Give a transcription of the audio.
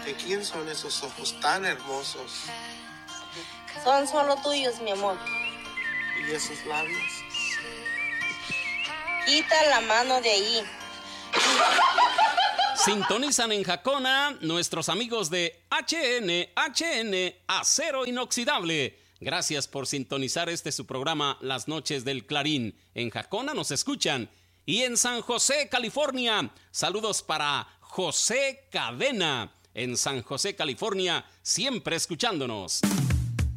¿De quién son esos ojos tan hermosos? Son solo tuyos, mi amor. ¿Y esos labios? Quita la mano de ahí. Sintonizan en Jacona nuestros amigos de HN Acero Inoxidable. Gracias por sintonizar su programa Las Noches del Clarín. En Jacona nos escuchan. Y en San José, California, saludos para José Cadena. En San José, California, siempre escuchándonos.